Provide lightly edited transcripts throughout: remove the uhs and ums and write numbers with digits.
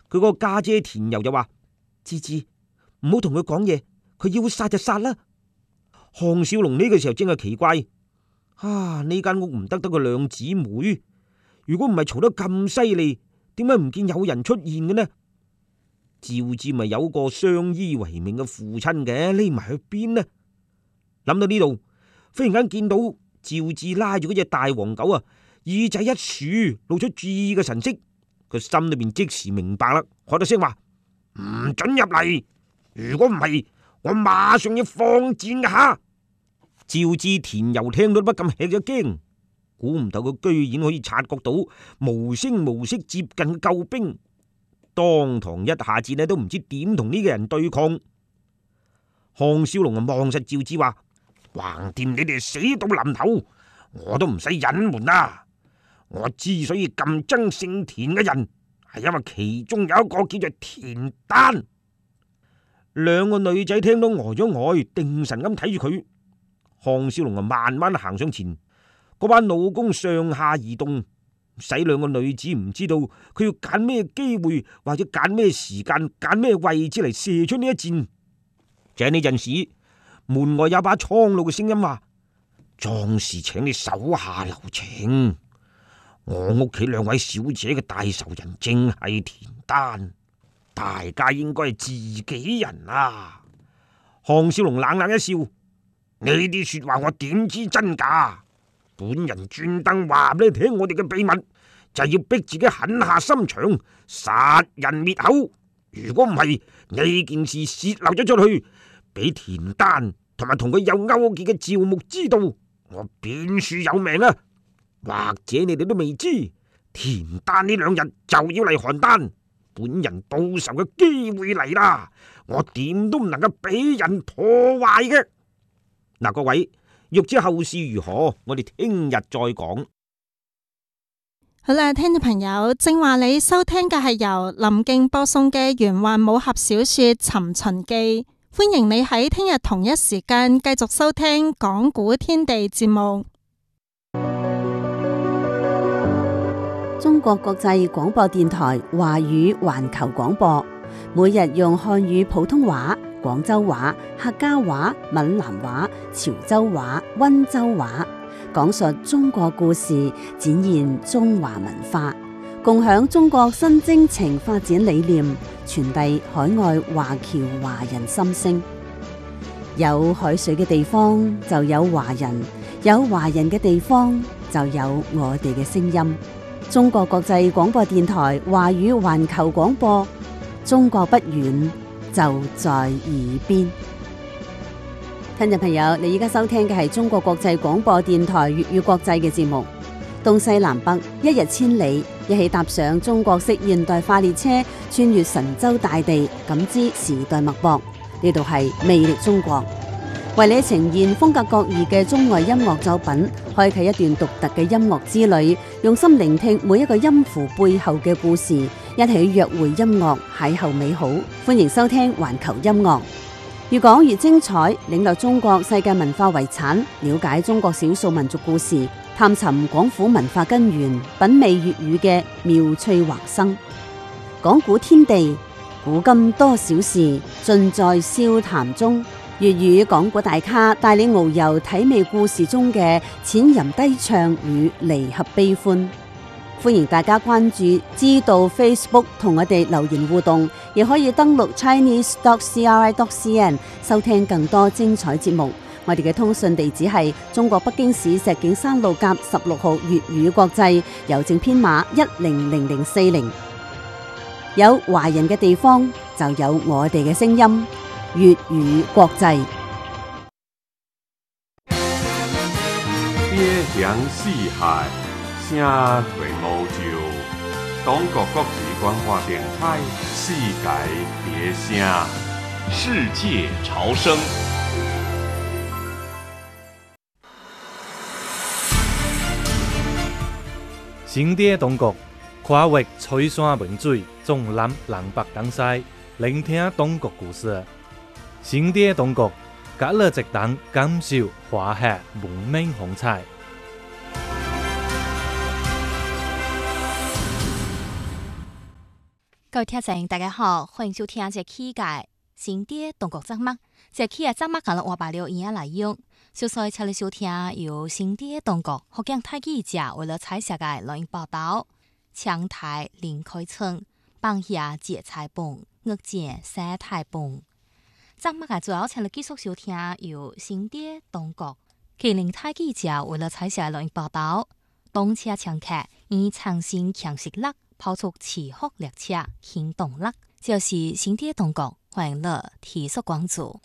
佢個家姐田柔就話：芝芝，唔好同佢講嘢，佢要殺就殺啦。項少龍呢個時候正係奇怪，呢間屋唔得個兩姊妹，如果唔係嘈得咁犀利，點解唔見有人出現嘅呢？趙志咪有個相依為命嘅父親嘅，匿埋去邊呢？諗到呢度，忽然間見到趙志拉住嗰隻大黃狗啊，耳仔一豎，露出注意嘅神色，佢心裏邊即時明白啦，喝咗聲話：唔准入嚟！如果唔係，我馬上要放箭嘅吓！趙志田柔聽到都不禁吃咗驚，估唔到佢居然可以察覺到無聲無息接近嘅救兵，當堂一下子呢都唔知點同呢個人對抗。項少龍啊望實趙志話：橫掂你哋死到臨頭，我都唔使隱瞞啦。我之所以咁憎姓田嘅人，係因為其中有一個叫做田丹。兩個女仔聽到呆咗呆，定神咁睇住佢。項少龍啊慢慢行上前，嗰班老公上下移動，使兩個女子唔知道佢要揀咩機會，或者揀咩時間，揀咩位置嚟射出呢一箭。就喺呢陣時，門外有把蒼老嘅聲音話：壯士，請你手下留情，我屋企兩位小姐嘅大仇人正係田丹，大家應該係自己人啊！項少龍冷冷一笑：呢啲說話我點知真假？本人專登話俾你聽，我哋嘅秘密就係要逼自己狠下心腸，殺人滅口。如果唔係，呢件事洩漏咗出去，俾田丹同埋同佢有勾結嘅趙牧知道，我邊處有命啊！或者你哋都未知，田丹呢兩日就要嚟邯鄲，本人報仇嘅機會嚟啦，我點都唔能夠俾人破壞嘅。嗱，各位欲知後事如何，我哋聽日再講。 好啦，聽眾朋友，正話你收聽嘅係由林敬播送嘅玄幻武俠小說《尋秦記》，歡迎你喺聽日同一時間繼續收聽講古天地節目。 中國國際廣播電台華語環球廣播，每日用漢語普通話、廣州話、客家話、閩南話、潮州話、溫州話，講述中國故事，展現中華文化，共享中國新征程發展理念，傳遞海外華僑華人心聲。有海水嘅地方就有華人，有華人嘅地方就有我哋嘅聲音。中國國際廣播電台華語環球廣播，中國不遠，就在耳邊。聽眾朋友，你而家收聽嘅係中國國際廣播電台粵語國際嘅節目。東西南北，一日千里，一起踏上中國式現代化列車，穿越神州大地，感知時代脈搏。呢度係魅力中國，為你呈現風格各異嘅中外音樂作品，開啟一段獨特嘅音樂之旅，用心聆聽每一個音符背後嘅故事，一起約會音樂，邂逅美好。歡迎收聽環球音樂，越講越精彩，領略中國世界文化遺產，了解中國少數民族故事，探尋廣府文化根源，品味粵語嘅妙趣橫生。講古天地，古今多少事，盡在笑談中。粵語講古大咖帶你遨遊體味故事中嘅淺吟低唱與離合悲歡。歡迎大家關注知道 Facebook 同我哋留言互動，亦可以登錄 chinese.cri.cn 收聽更多精彩節目。我哋嘅通訊地址係中國北京市石景山路甲16號粵語國際，郵政編碼100040。有華人嘅地方就有我哋嘅聲音。粵語國際， 邊鄉四海，聲傳歐洲。中國國際廣播電台，世界別聲， 世界潮聲。 新店中國，跨越翠山文水，縱覽南北東西，聆聽中國故事。新店中國，隔了一檔感受華夏文明風采。 各位聽眾，大家好，歡迎收聽這期嘅新典中國節目。這期嘅節目講了話白了語言來用，小帥請你收聽由新典中國福建台記者為了採寫嘅錄音報道。強台林開春，放下節菜本，惡見曬太本。節目嘅主要請你繼續收聽由新典中國吉林台記者為了採寫嘅錄音報道。動車搶客以長線強勢力。拋出持續列車行動力，就是新典中國歡迎你提速關注。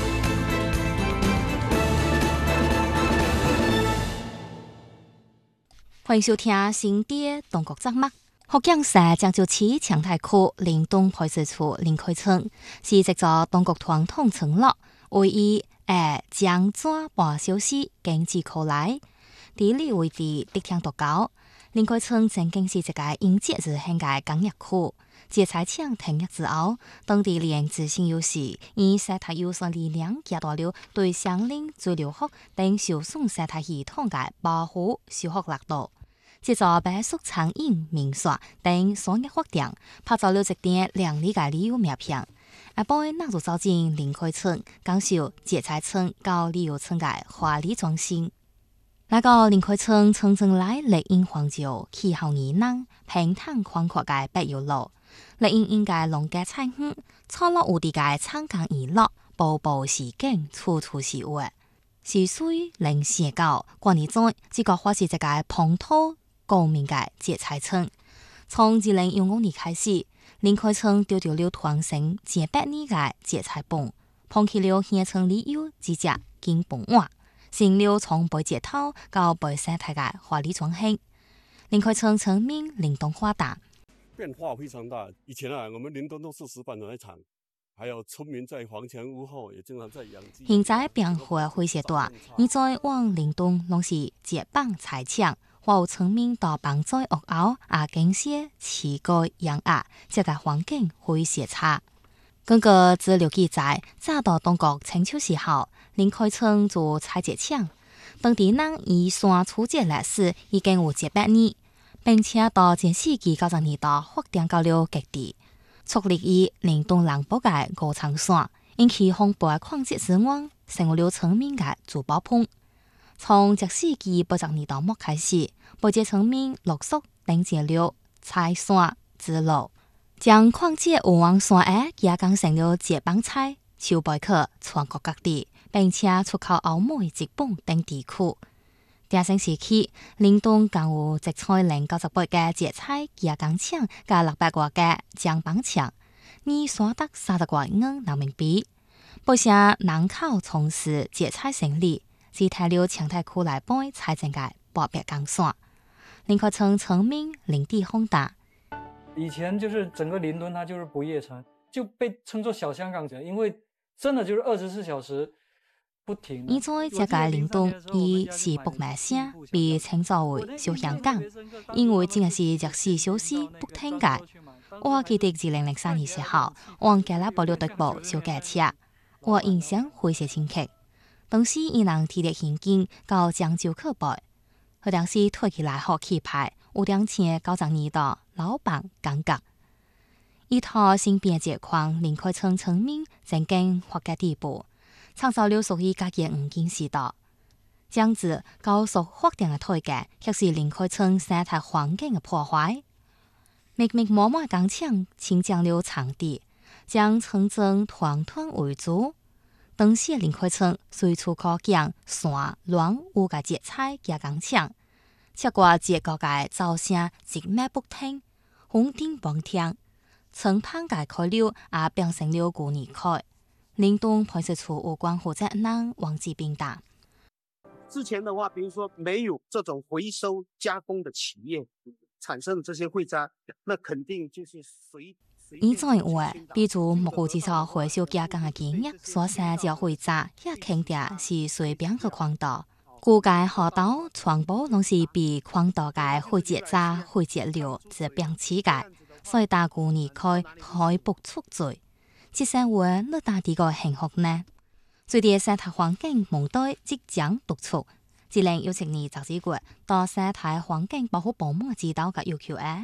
歡迎收聽新典中國節目。福建省漳州市長台區林東派出所林開春是藉着中國傳統村落，為以漳州半小時經濟口來，地理位置得天獨高。林開春曾經是一個因節日興嘅工業區，節菜場停業之後，當地連自信有時以生態優勢力量加大了對山林水流學等受損生態系統嘅保護修復力度。接着白宿餐飲、民宿等商業活動，拍造了一點亮麗嘅旅遊名片。阿波納入走進林開春，講述節菜村到旅遊村嘅華麗裝飾。那個林開春曾經來麗蔭黃州氣候宜人、平坦寬闊嘅北遊路，麗蔭應該農家菜園，錯落無地嘅長江娛樂，步步是景，處處是活，是水能寫高。關於在這個話是一個蓬頭高明嘅節菜村。從2015年開始，林開春丟掉了傳承100年嘅節菜本，放棄了鄉村旅遊之隻金本碗。成了從背節頭到背生態嘅華麗裝飾。林開春村民林東話大， 變化非常大。以前我們林東都是石板來場，還有村民在房前屋後也經常在養雞。 現在變化非常大，現在往林東攏是節棒菜場，或村民到幫在屋後也經些飼雞養鴨，這個環境非常差。根據資料記載，早到中國清朝時候，林開春做菜節場，當地人以山出節歷史已經有100年，並且到前世紀90年代發展到了極地，矗立於林東南部嘅高長山，引起豐富嘅礦質資源，成為了村民嘅珠寶盤。從這世紀80年代末開始，北界村民陸續登記了菜山之路。將礦質運往山下，也更成了節棒菜，收貝殼全國各地，並且出口歐美、日本等地區。第成時期，林東更有節菜098嘅節菜也更搶，加600個嘅將棒搶，以所得30個元人民幣。不少人口從事節菜生意，只睇了長台區內背菜種嘅特別工作。林開春村民林地宏大。 以前就是整個林頓，它就是不夜城，就被稱作小香港城，因為真的就是24小時不停。 現在這個林頓以是北馬聲被稱作為小香港，因為真係是24小時不停嘅。我記得2003年時候，往加拉保留對部小駕車，我印象非常深刻。當時伊能體力現金到漳州去背，佢當時推起來學氣派，有兩千90年代。老闆感覺，一套新編節框，林開春村民曾經發嘅地步，創造了屬於家嘅黃金時代。將至高速發展嘅推進，卻是林開春生態環境嘅破壞。密密麻麻工廠清佔了場地，將村鎮團團圍住。當時林開春隨處可見山巒有嘅節菜加工廠。吃過節個嘅噪聲一脈不停，紅頂幫聽，村旁嘅開了也變成了古泥開。林東派出所有關負責人王志斌答： 之前的話，比如說沒有這種回收加工的企業，產生的這些廢渣，那肯定就是隨。 現在話，比如目前至少回收加工嘅經驗，所生嘅廢渣也肯定是隨便去광島。估計河道全部攏是被광島嘅廢節渣、廢節流這邊起嘅，所以大古泥開開不出罪。這些話你大啲個幸福呢？最啲生態環境問題即將突出，2017年雜誌國到生態環境保護部門指導嘅要求係，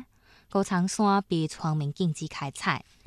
高长山被全民禁止开采。